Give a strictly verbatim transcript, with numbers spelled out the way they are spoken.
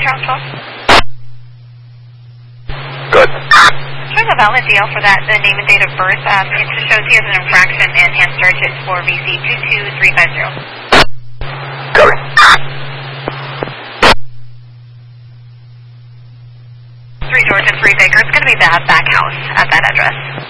Charles twelve. Good. Here's a valid D L for that, the name and date of birth. Um, it just shows here's an infraction and hand search. It's for V C two two three five zero. Copy. Three Georgia, three Baker. It's going to be that back house at that address.